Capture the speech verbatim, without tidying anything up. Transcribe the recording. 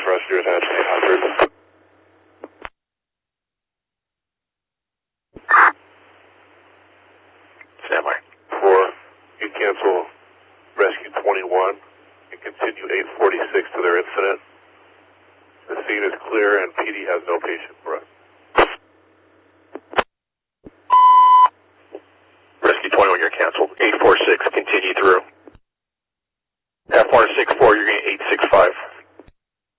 rescuers at eight hundred. Stand by. four, you cancel rescue twenty-one and continue eight forty-six to their incident. The scene is clear and P D has no patient for us.